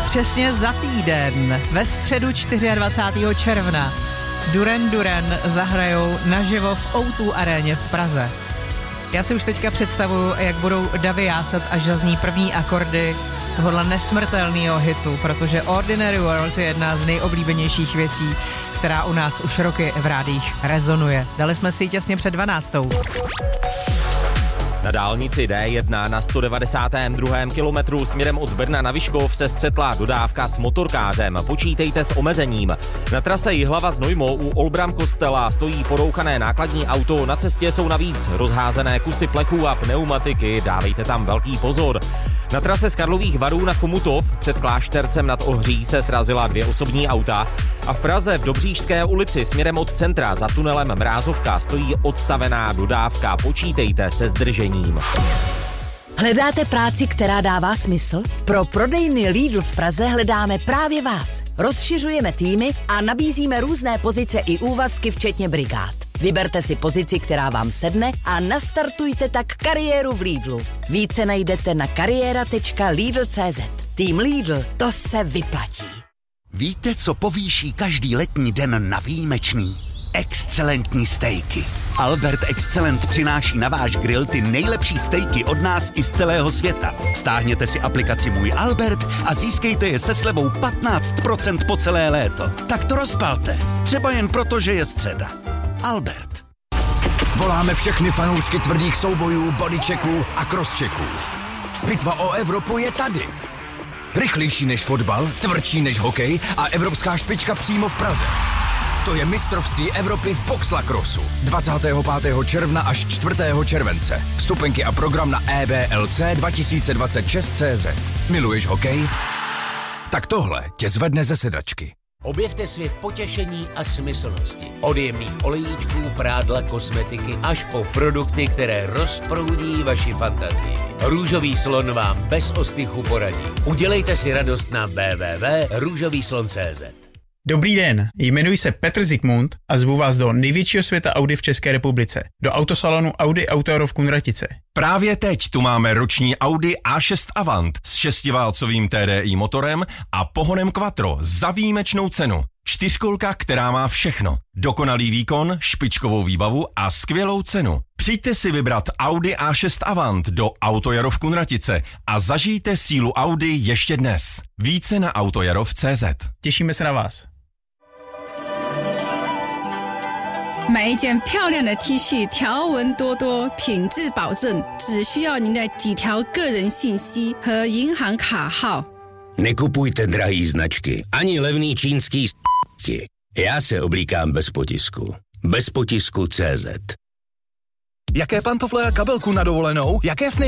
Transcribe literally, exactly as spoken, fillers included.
Přesně za týden, ve středu dvacátého čtvrtého června, Duran Duran zahrajou naživo v ó dva aréně v Praze. Já si už teďka představuju, jak budou davy jásat, až zazní první akordy tohohle nesmrtelného hitu, protože Ordinary World je jedna z nejoblíbenějších věcí, která u nás už roky v rádiích rezonuje. Dali jsme si ji těsně před dvanáctou. Na dálnici D jedna na sto devadesátém druhém kilometru směrem od Brna na Vyškov se střetla dodávka s motorkářem. Počítejte s omezením. Na trase Jihlava Znojmo u Olbram kostela stojí porouchané nákladní auto. Na cestě jsou navíc rozházené kusy plechů a pneumatiky. Dávejte tam velký pozor. Na trase z Karlových Varů na Chomutov před Kláštercem nad Ohří se srazila dvě osobní auta a v Praze v Dobříšské ulici směrem od centra za tunelem Mrázovka stojí odstavená dodávka. Počítejte se zdržením. Hledáte práci, která dává smysl? Pro prodejny Lidl v Praze hledáme právě vás. Rozšiřujeme týmy a nabízíme různé pozice i úvazky, včetně brigád. Vyberte si pozici, která vám sedne a nastartujte tak kariéru v Lidlu. Více najdete na kariéra tečka lidl tečka cé zet. Tým Lidl, to se vyplatí. Víte, co povýší každý letní den na výjimečný? Excelentní stejky. Albert Excellent přináší na váš grill ty nejlepší stejky od nás i z celého světa. Stáhněte si aplikaci Můj Albert a získejte je se slevou patnáct procent po celé léto. Tak to rozpalte. Třeba jen proto, že je středa. Albert. Voláme všechny fanoušky tvrdých soubojů, bodychecků a crosschecků. Bitva o Evropu je tady. Rychlejší než fotbal, tvrdší než hokej a evropská špička přímo v Praze. To je mistrovství Evropy v boxlacrossu. dvacátého pátého června až čtvrtého července. Vstupenky a program na e b l c dva tisíce dvacet šest tečka cé zet. Miluješ hokej? Tak tohle tě zvedne ze sedačky. Objevte svět potěšení a smyslnosti. Od jemných olejíčků, prádla, kosmetiky až po produkty, které rozproudí vaši fantazii. Růžový slon vám bez ostychu poradí. Udělejte si radost na w w w tečka růžový slon tečka cé zet. Dobrý den, jmenuji se Petr Zikmund a zvu vás do největšího světa Audi v České republice, do autosalonu Audi Auto Jaro v Kunratice. Právě teď tu máme roční Audi A šest Avant s šestiválcovým T D I motorem a pohonem Quattro za výjimečnou cenu. Čtyřkolka, která má všechno. Dokonalý výkon, špičkovou výbavu a skvělou cenu. Přijďte si vybrat Audi A šest Avant do Auto Jaro v Kunratice a zažijte sílu Audi ještě dnes. Více na autojarov tečka cé zet. Těšíme se na vás. 买一件漂亮的 T 恤，条纹多多，品质保证，只需要您的几条个人信息和银行卡号。 Nekupujte drahý značky, ani levný čínský s***ky. Já se oblíkám bez potisku. Bez potisku tečka cé zet. Jaké pantofle a kabelku na dovolenou? Jaké sny?